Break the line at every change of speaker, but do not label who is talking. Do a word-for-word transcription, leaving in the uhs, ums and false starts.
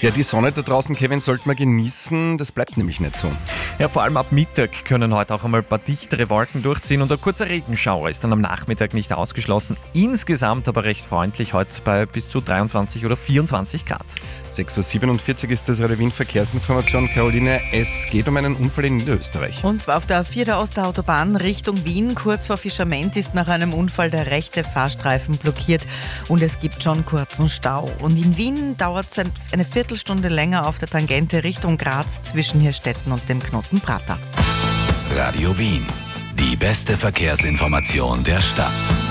Ja, die Sonne da draußen, Kevin, sollte man genießen. Das bleibt nämlich nicht so.
Ja, vor allem ab Mittag können heute auch einmal ein paar dichtere Wolken durchziehen und ein kurzer Regenschauer ist dann am Nachmittag nicht ausgeschlossen. Insgesamt aber recht freundlich heute bei bis zu dreiundzwanzig oder vierundzwanzig Grad.
sechs Uhr siebenundvierzig ist das Radio Wien Verkehrsinformation. Caroline, es geht um einen Unfall in Niederösterreich.
Und zwar auf der A vier der Osterautobahn Richtung Wien. Kurz vor Fischament ist nach einem Unfall der rechte Fahrstreifen blockiert und es gibt schon kurzen Stau. Und in Wien dauert es eine Viertelstunde länger auf der Tangente Richtung Graz zwischen Hirstetten und dem Knoten Prater.
Radio Wien, die beste Verkehrsinformation der Stadt.